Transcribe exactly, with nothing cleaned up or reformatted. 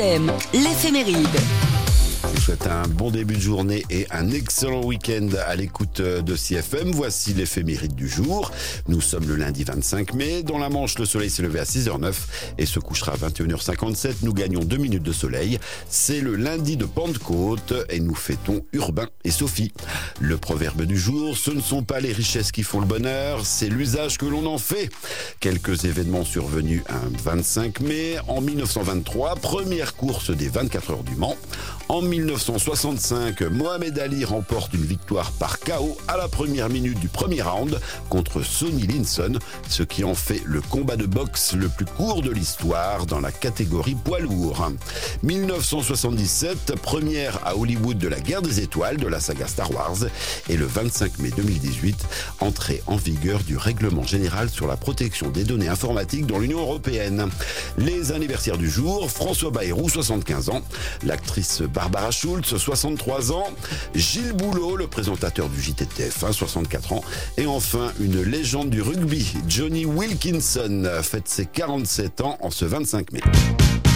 M, l'éphéméride. Je vous souhaite un bon début de journée et un excellent week-end à l'écoute de C F M. Voici l'éphéméride du jour. Nous sommes le lundi vingt-cinq mai. Dans la Manche, le soleil s'est levé à six heures neuf et se couchera à vingt et une heures cinquante-sept. Nous gagnons deux minutes de soleil. C'est le lundi de Pentecôte et nous fêtons Urbain et Sophie. Le proverbe du jour, ce ne sont pas les richesses qui font le bonheur, c'est l'usage que l'on en fait. Quelques événements survenus un vingt-cinq mai. En mille neuf cent vingt-trois, première course des vingt-quatre heures du Mans. En mille neuf cent soixante-cinq, Mohamed Ali remporte une victoire par K O à la première minute du premier round contre Sonny Liston, ce qui en fait le combat de boxe le plus court de l'histoire dans la catégorie poids lourd. mille neuf cent soixante-dix-sept, première à Hollywood de la guerre des étoiles de la saga Star Wars, et le vingt-cinq mai deux mille dix-huit, entrée en vigueur du règlement général sur la protection des données informatiques dans l'Union européenne. Les anniversaires du jour, François Bayrou, soixante-quinze ans, l'actrice Barbara Schultz, soixante-trois ans, Gilles Boulot, le présentateur du J T T F un, soixante-quatre ans, et enfin une légende du rugby, Johnny Wilkinson, fête ses quarante-sept ans en ce vingt-cinq mai.